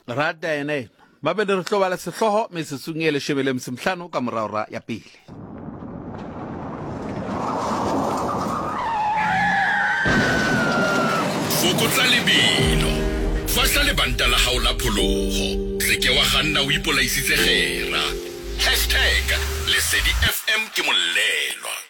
rata ene ba be re tlo bala sehloho mesesung e leshebele msemhlano ka moraora ya pele. Fokotsa lebelo, fahla lebanta la hao la pholoho, seke wa kganna o ipolaisitse kgera. #LesediFM ke molelwa.